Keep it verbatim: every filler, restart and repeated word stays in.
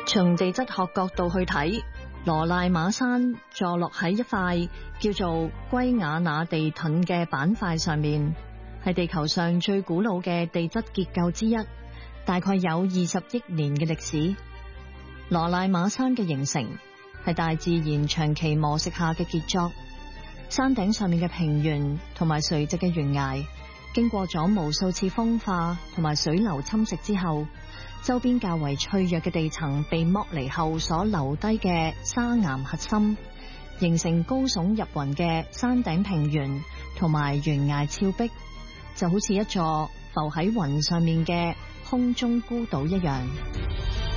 從地質學角度去睇，羅賴馬山坐落喺一塊叫做圭亞那地盾嘅板塊上面，係地球上最古老嘅地質結構之一，大概有二十億年嘅歷史。羅賴馬山嘅形成係大自然長期磨蝕下嘅傑作，山頂上面嘅平原同埋垂直嘅懸崖，經過咗無數次風化同埋水流侵蝕之後，周邊較為脆弱嘅地層被剝離後所留低嘅砂岩核心，形成高聳入雲嘅山頂平原同埋懸崖峭壁，就好似一座浮喺雲上面嘅空中孤島一樣。